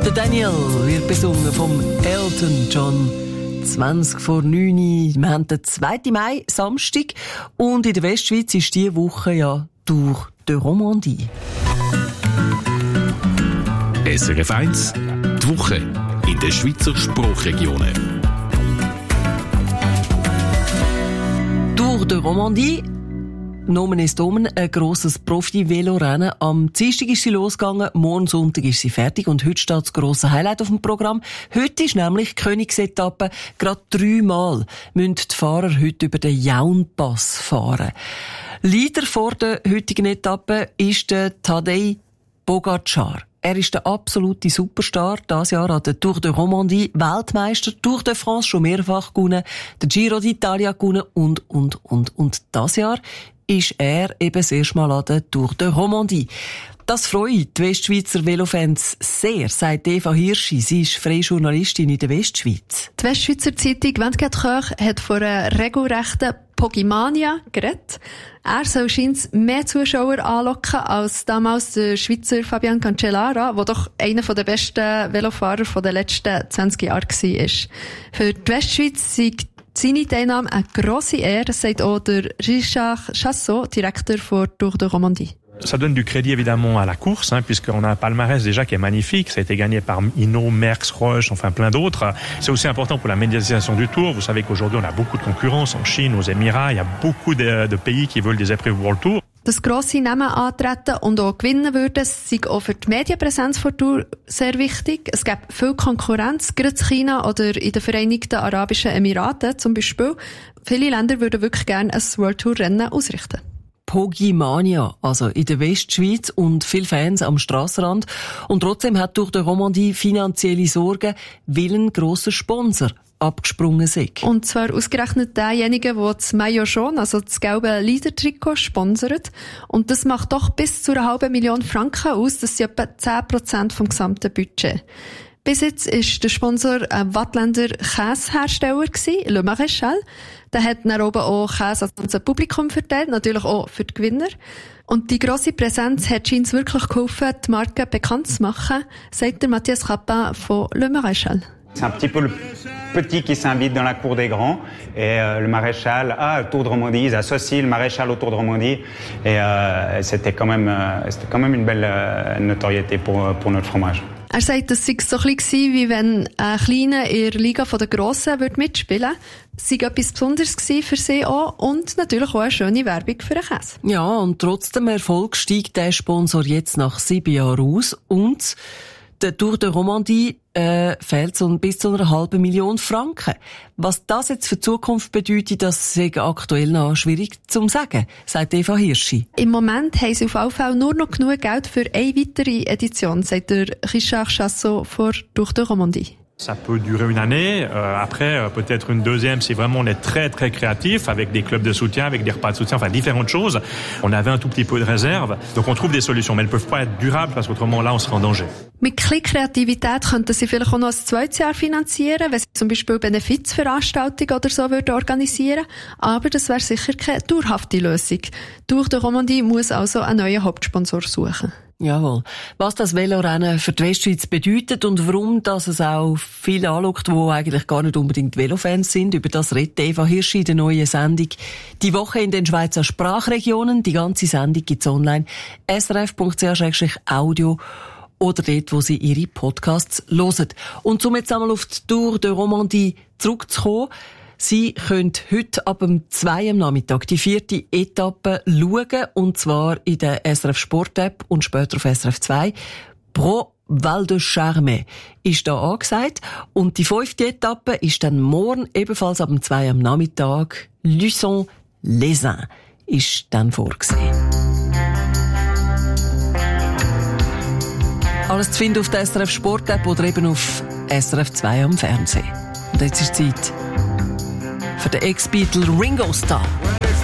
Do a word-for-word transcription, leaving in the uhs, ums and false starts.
Der Daniel wird besungen vom Elton John. zwanzig vor neun. Wir haben den zweiten Mai, Samstag. Und in der Westschweiz ist diese Woche ja Tour de Romandie. S R F eins, die Woche in den Schweizer Sprachregionen. Tour de Romandie. Nomen ist Omen, ein grosses Profi-Velo-Rennen. Am Dienstag ist sie losgegangen, morgen Sonntag ist sie fertig und heute steht das grosse Highlight auf dem Programm. Heute ist nämlich die Königsetappe. Gerade dreimal müssen die Fahrer heute über den Jaunpass fahren. Leader vor der heutigen Etappe ist der Tadej Pogačar. Er ist der absolute Superstar. Dieses Jahr hat der Tour de Romandie Weltmeister, Tour de France schon mehrfach gewonnen, der Giro d'Italia gewonnen und, und, und. Und dieses Jahr ist er eben das erste Mal an der Tour de Romandie. Das freut die Westschweizer Velofans sehr, sagt Eva Hirschi. Sie ist freie Journalistin in der Westschweiz. Die Westschweizer Zeitung vingt-quatre heures hat von einer regelrechten Pogimania geredet. Er soll scheinbar mehr Zuschauer anlocken als damals der Schweizer Fabian Cancellara, der doch einer der besten Velofahrer der letzten zwanzig Jahre war. Für die Westschweiz sind seine Teilnahme eine grosse Ehre, sagt auch der Richard Chassot, Direktor der Tour de Romandie. Ça donne du crédit évidemment à la course, hein, puisqu'on a un palmarès déjà qui est magnifique. Ça a été gagné par Hinault, Merckx, Roche, enfin plein d'autres. C'est aussi important pour la médiatisation du Tour. Vous savez qu'aujourd'hui on a beaucoup de concurrence en Chine, aux Émirats. Il y a beaucoup de, de pays qui veulent des épreuves World Tour. Dass grosse Namen antreten und auch gewinnen würden, sei auch für die Medienpräsenz der Tour sehr wichtig. Es gibt viel Konkurrenz, gerade in China oder in den Vereinigten Arabischen Emiraten zum Beispiel. Viele Länder würden wirklich gerne ein World Tour Rennen ausrichten. Pogimania, also in der Westschweiz und viele Fans am Strassenrand. Und trotzdem hat durch die Romandie finanzielle Sorgen, weil ein grosser Sponsor abgesprungen sind. Und zwar ausgerechnet derjenige, der das Maillot jaune, also das gelbe Leader-Trikot, sponsert. Und das macht doch bis zu einer halben Million Franken aus. Das sind etwa zehn Prozent vom gesamten Budget. Bis jetzt ist der Sponsor ein Wattländer Käsehersteller gewesen, Le Maréchal. Der hat dann oben auch Käse ans ganze Publikum verteilt, natürlich auch für die Gewinner. Und die grosse Präsenz hat scheinbar wirklich geholfen, die Marke bekannt zu machen, sagt der Matthias Rappin von Le Maréchal. C'est un petit peu le petit qui s'invite dans la cour des grands. Et euh, le maréchal, ah, Tour de Romandie, ils associent le maréchal au Tour de Romandie. Et euh, c'était quand même, euh, c'était quand même une belle euh, notoriété pour, pour notre fromage. Er sagt, es sei so ein bisschen wie wenn ein Kleiner in der Liga der Grossen mitspielen würde. Es sei etwas Besonderes für sie auch und natürlich auch eine schöne Werbung für den Käse. Ja, und trotzdem Erfolg steigt der Sponsor jetzt nach sieben Jahren aus und der Tour de Romandie äh, fehlt so bis zu einer halben Million Franken. Was das jetzt für die Zukunft bedeutet, das ist aktuell noch schwierig zu sagen, sagt Eva Hirschi. Im Moment haben sie auf jeden Fall nur noch genug Geld für eine weitere Edition, sagt der Richard Chassot von Tour de Romandie. Ça peut durer une année. Euh, après, euh, peut-être une deuxième si vraiment on est très très créatif avec des clubs de soutien, avec des repas de soutien, enfin différentes choses. On avait un tout petit peu de réserve. Donc on trouve des solutions, mais elles ne peuvent pas être durables parce qu'autrement là on serait en danger. Mit kleiner Kreativität könnten sie vielleicht auch noch ein zweites Jahr finanzieren, wenn sie zum Beispiel Benefizveranstaltungen oder so würden organisieren. Aber das wäre sicher keine dauerhafte Lösung. Tour de Romandie muss also einen neuen Hauptsponsor suchen. Jawohl. Was das Velorennen für die Westschweiz bedeutet und warum dass es auch viele anschaut, die eigentlich gar nicht unbedingt Velofans sind, über das redet Eva Hirschi in der neuen Sendung «Die Woche in den Schweizer Sprachregionen». Die ganze Sendung gibt's online s r f punkt c h slash audio oder dort, wo Sie Ihre Podcasts hören. Und um jetzt einmal auf die Tour de Romandie zurückzukommen, Sie können heute ab dem zwei am Nachmittag die vierte Etappe schauen, und zwar in der S R F Sport App und später auf S R F zwei. Pro Val de Charme ist da angesagt. Und die fünfte Etappe ist dann morgen ebenfalls ab dem zwei am Nachmittag. Luçon-les-Uns ist dann vorgesehen. Alles zu finden auf der S R F Sport App oder eben auf S R F zwei am Fernsehen. Und jetzt ist Zeit für den Ex-Beatle Ringo Starr.